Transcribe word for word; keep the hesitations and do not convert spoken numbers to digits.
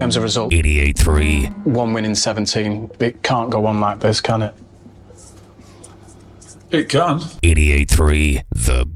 As a result, eighty-eight three. one win in seventeen. It can't go on like this, can it? It can. eighty-eight three. The